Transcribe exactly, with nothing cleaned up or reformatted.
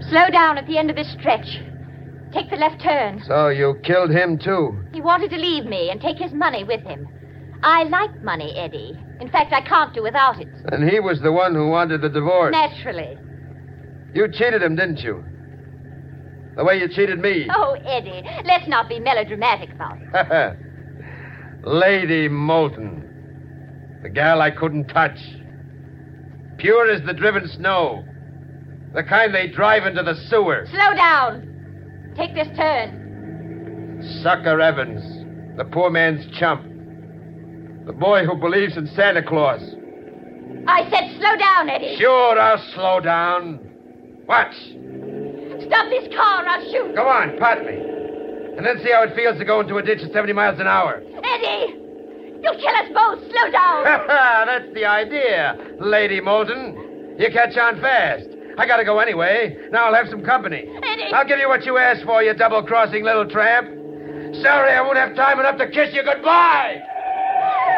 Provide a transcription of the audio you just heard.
Slow down at the end of this stretch. Take the left turn. So you killed him, too? He wanted to leave me and take his money with him. I like money, Eddie. In fact, I can't do without it. And he was the one who wanted the divorce. Naturally. You cheated him, didn't you? The way you cheated me. Oh, Eddie, let's not be melodramatic about it. Lady Moulton. The gal I couldn't touch. Pure as the driven snow. The kind they drive into the sewer. Slow down. Take this turn. Sucker Evans. The poor man's chump. The boy who believes in Santa Claus. I said slow down, Eddie. Sure, I'll slow down. Watch. Stop this car, I'll shoot. Go on, pot me. And then see how it feels to go into a ditch at seventy miles an hour. Eddie! You'll kill us both. Slow down. That's the idea, Lady Moulton. You catch on fast. I gotta go anyway. Now I'll have some company. Eddie! I'll give you what you asked for, you double-crossing little tramp. Sorry I won't have time enough to kiss you goodbye.